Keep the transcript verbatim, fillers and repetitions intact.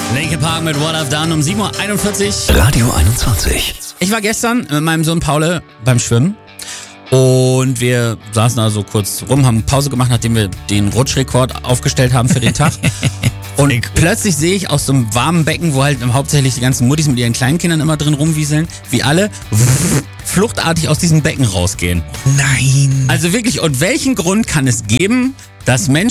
Linkin Park mit What I've Done um sieben Uhr einundvierzig. Radio einundzwanzig. Ich war gestern mit meinem Sohn Paul beim Schwimmen und wir saßen da so kurz rum, haben Pause gemacht, nachdem wir den Rutschrekord aufgestellt haben für den Tag. Und plötzlich sehe ich aus so einem warmen Becken, wo halt hauptsächlich die ganzen Muttis mit ihren Kleinkindern immer drin rumwieseln, wie alle fluchtartig aus diesem Becken rausgehen. Nein. Also wirklich, und welchen Grund kann es geben, dass Menschen